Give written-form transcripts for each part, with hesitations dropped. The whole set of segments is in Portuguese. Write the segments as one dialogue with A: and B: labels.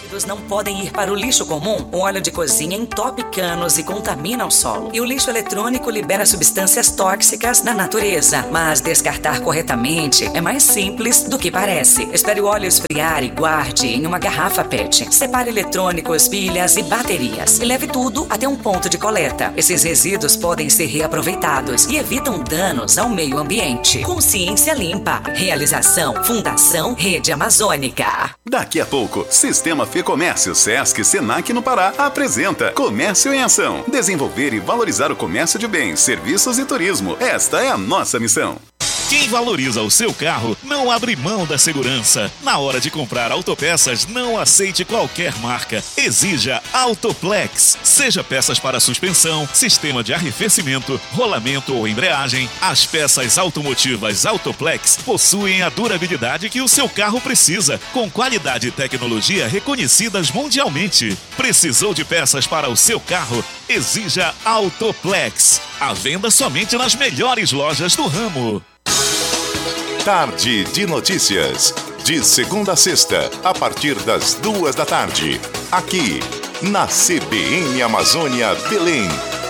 A: Líquidos não podem ir para o lixo comum. O óleo de cozinha entope canos e contamina o solo. E o lixo eletrônico libera substâncias tóxicas na natureza. Mas descartar corretamente é mais simples do que parece. Espere o óleo esfriar e guarde em uma garrafa PET. Separe eletrônicos, pilhas e baterias. E leve tudo até um ponto de coleta. Esses resíduos podem ser reaproveitados e evitam danos ao meio ambiente. Consciência Limpa. Realização Fundação Rede Amazônica.
B: Daqui a pouco, Sistema Fê Comércio, Sesc, Senac no Pará apresenta Comércio em Ação. Desenvolver e valorizar o comércio de bens, serviços e turismo. Esta é a nossa missão.
C: Quem valoriza o seu carro não abre mão da segurança. Na hora de comprar autopeças, não aceite qualquer marca. Exija Autoplex. Seja peças para suspensão, sistema de arrefecimento, rolamento ou embreagem, as peças automotivas Autoplex possuem a durabilidade que o seu carro precisa, com qualidade e tecnologia reconhecidas mundialmente. Precisou de peças para o seu carro? Exija Autoplex. À venda somente nas melhores lojas do ramo.
D: Tarde de Notícias. De segunda a sexta, a partir das 14h, aqui na CBN Amazônia Belém,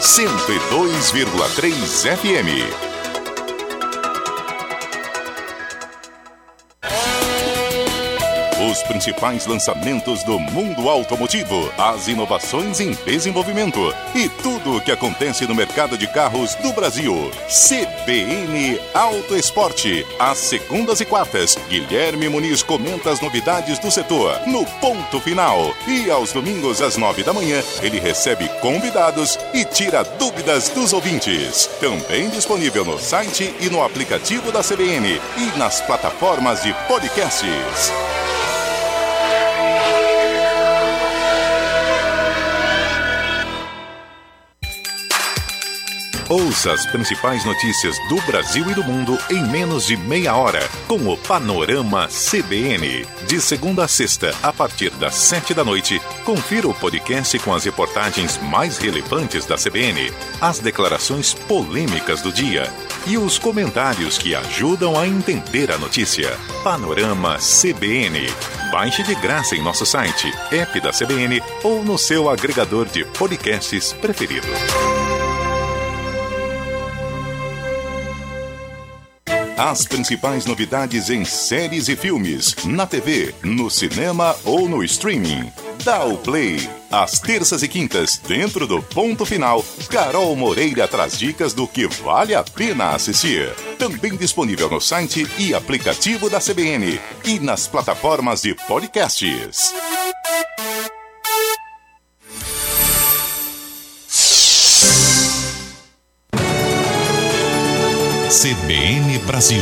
D: 102,3 FM. Os principais lançamentos do mundo automotivo, as inovações em desenvolvimento e tudo o que acontece no mercado de carros do Brasil. CBN Auto Esporte. Às segundas e quartas, Guilherme Muniz comenta as novidades do setor no Ponto Final. E aos domingos, às 9h, ele recebe convidados e tira dúvidas dos ouvintes. Também disponível no site e no aplicativo da CBN e nas plataformas de podcasts. Ouça as principais notícias do Brasil e do mundo em menos de meia hora, com o Panorama CBN. De segunda a sexta, a partir das 19h, confira o podcast com as reportagens mais relevantes da CBN, as declarações polêmicas do dia e os comentários que ajudam a entender a notícia. Panorama CBN. Baixe de graça em nosso site, app da CBN ou no seu agregador de podcasts preferido. As principais novidades em séries e filmes, na TV, no cinema ou no streaming. Dá o play. Às terças e quintas, dentro do Ponto Final, Carol Moreira traz dicas do que vale a pena assistir. Também disponível no site e aplicativo da CBN e nas plataformas de podcasts. CBN Brasil.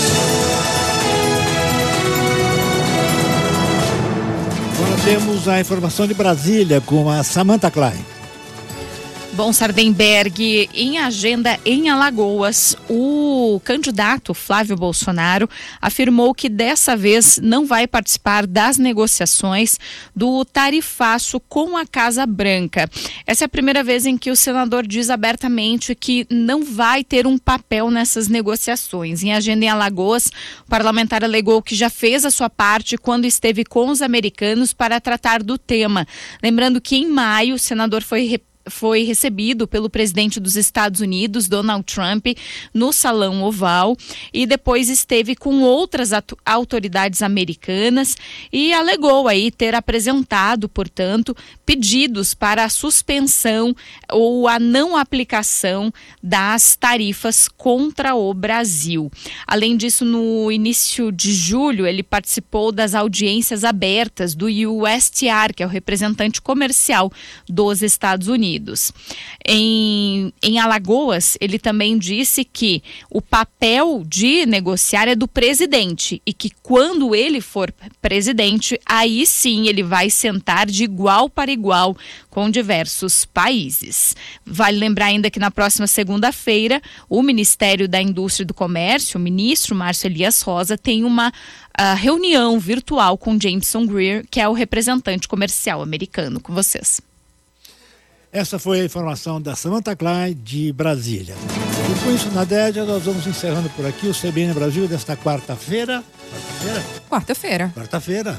E: Agora temos a informação de Brasília com a Samantha Klein.
F: Bom, Sardenberg, em agenda em Alagoas, o candidato Flávio Bolsonaro afirmou que dessa vez não vai participar das negociações do tarifaço com a Casa Branca. Essa é a primeira vez em que o senador diz abertamente que não vai ter um papel nessas negociações. Em agenda em Alagoas, o parlamentar alegou que já fez a sua parte quando esteve com os americanos para tratar do tema. Lembrando que em maio o senador foi recebido pelo presidente dos Estados Unidos, Donald Trump, no Salão Oval e depois esteve com outras autoridades americanas e alegou aí ter apresentado, portanto, pedidos para a suspensão ou a não aplicação das tarifas contra o Brasil. Além disso, no início de julho, ele participou das audiências abertas do USTR, que é o representante comercial dos Estados Unidos. Em Alagoas, ele também disse que o papel de negociar é do presidente e que quando ele for presidente, aí sim ele vai sentar de igual para igual com diversos países. Vale lembrar ainda que na próxima segunda-feira, o Ministério da Indústria e do Comércio, o ministro Márcio Elias Rosa, tem uma reunião virtual com Jameson Greer, que é o representante comercial americano. Com vocês.
E: Essa foi a informação da Samantha Klein de Brasília. E com isso, Nadédia, nós vamos encerrando por aqui o CBN Brasil desta quarta-feira.
G: Quarta-feira.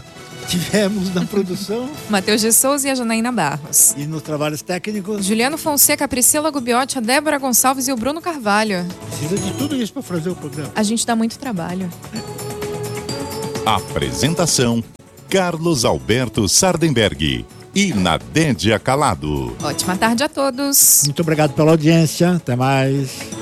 E: Tivemos na produção
G: Matheus de Souza e a Janaína Barros.
E: e nos trabalhos técnicos.
G: Juliano Fonseca, a Priscila Gubiotti, a Débora Gonçalves e o Bruno Carvalho.
E: Precisa de tudo isso para fazer o programa.
G: A gente dá muito trabalho.
D: Apresentação: Carlos Alberto Sardenberg e Nadédia Calado.
G: Ótima tarde a todos.
E: Muito obrigado pela audiência. Até mais.